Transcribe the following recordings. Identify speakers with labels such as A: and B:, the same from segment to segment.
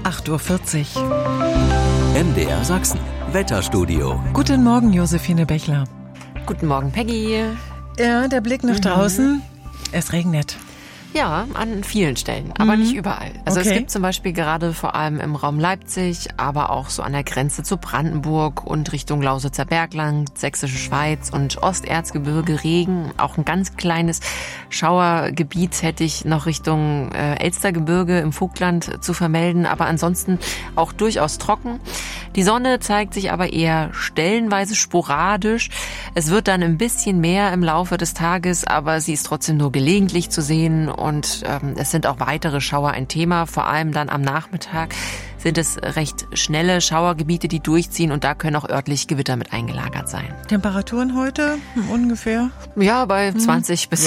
A: 8:40 Uhr.
B: MDR Sachsen, Wetterstudio.
A: Guten Morgen, Josephine Bechler.
C: Guten Morgen, Peggy.
A: Ja, der Blick nach draußen. Es regnet.
C: Ja, an vielen Stellen, aber nicht überall. Also
A: Okay.
C: Es gibt zum Beispiel gerade vor allem im Raum Leipzig, aber auch so an der Grenze zu Brandenburg und Richtung Lausitzer Bergland, Sächsische Schweiz und Osterzgebirge Regen. Auch ein ganz kleines Schauergebiet hätte ich noch Richtung Elstergebirge im Vogtland zu vermelden, aber ansonsten auch durchaus trocken. Die Sonne zeigt sich aber eher stellenweise sporadisch. Es wird dann ein bisschen mehr im Laufe des Tages, aber sie ist trotzdem nur gelegentlich zu sehen. Und es sind auch weitere Schauer ein Thema. Vor allem dann am Nachmittag sind es recht schnelle Schauergebiete, die durchziehen. Und da können auch örtlich Gewitter mit eingelagert sein.
A: Temperaturen heute ungefähr?
C: Ja, bei 20 bis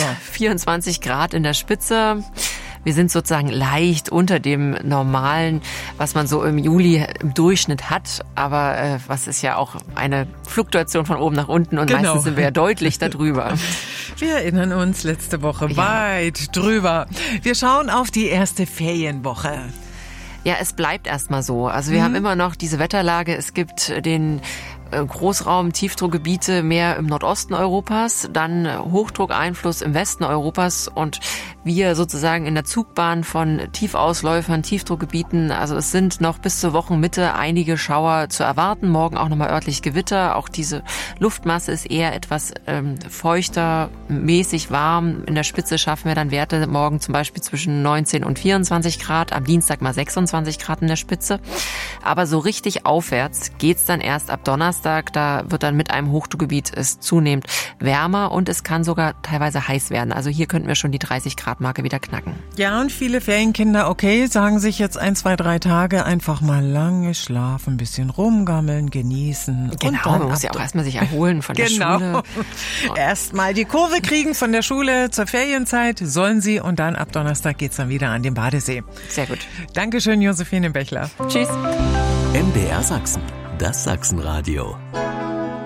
C: 24 Grad in der Spitze. Wir sind sozusagen leicht unter dem Normalen, was man so im Juli im Durchschnitt hat. Aber was ist ja auch eine Fluktuation von oben nach unten und meistens sind wir ja deutlich darüber.
A: Wir erinnern uns, letzte Woche weit drüber. Wir schauen auf die erste Ferienwoche.
C: Ja, es bleibt erstmal so. Also wir haben immer noch diese Wetterlage. Es gibt den Großraum, Tiefdruckgebiete mehr im Nordosten Europas, dann Hochdruckeinfluss im Westen Europas und wir sozusagen in der Zugbahn von Tiefausläufern, Tiefdruckgebieten. Also es sind noch bis zur Wochenmitte einige Schauer zu erwarten. Morgen auch nochmal örtlich Gewitter. Auch diese Luftmasse ist eher etwas feuchter, mäßig warm. In der Spitze schaffen wir dann Werte morgen zum Beispiel zwischen 19 und 24 Grad. Am Dienstag mal 26 Grad in der Spitze. Aber so richtig aufwärts geht's dann erst ab Donnerstag. Da wird dann mit einem Hochdruckgebiet es zunehmend wärmer und es kann sogar teilweise heiß werden. Also hier könnten wir schon die 30-Grad-Marke wieder knacken.
A: Ja, und viele Ferienkinder, sagen sich jetzt 1, 2, 3 Tage einfach mal lange schlafen, ein bisschen rumgammeln, genießen.
C: Genau, man muss ja auch erstmal sich erholen von der Schule.
A: Erstmal die Kurve kriegen von der Schule zur Ferienzeit, sollen sie, und dann ab Donnerstag geht's dann wieder an den Badesee.
C: Sehr gut.
A: Dankeschön, Josephine Bechler.
C: Tschüss.
B: MDR Sachsen, das Sachsenradio.